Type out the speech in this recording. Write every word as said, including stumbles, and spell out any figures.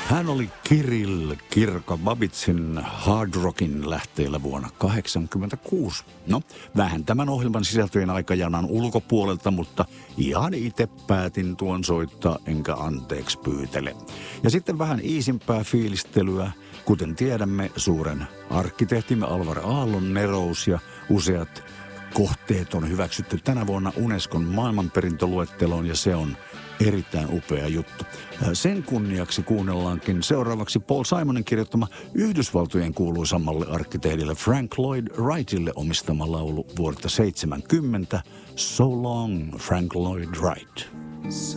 Hän oli Kirill Kirko Babitsin Hard Rockin lähteillä vuonna kahdeksankymmentäkuusi. No, vähän tämän ohjelman sisältöjen aikajanan ulkopuolelta, mutta ihan itse päätin tuon soittaa, enkä anteeksi pyytele. Ja sitten vähän iisimpää fiilistelyä. Kuten tiedämme, suuren arkkitehtimme Alvar Aallon nerous ja useat kohteet on hyväksytty tänä vuonna Unescon maailmanperintöluetteloon ja se on erittäin upea juttu. Sen kunniaksi kuunnellaankin seuraavaksi Paul Simonin kirjoittama Yhdysvaltojen kuuluisammalle arkkitehdille Frank Lloyd Wrightille omistama laulu vuodelta seitsemänkymmentä So Long, Frank Lloyd Wright.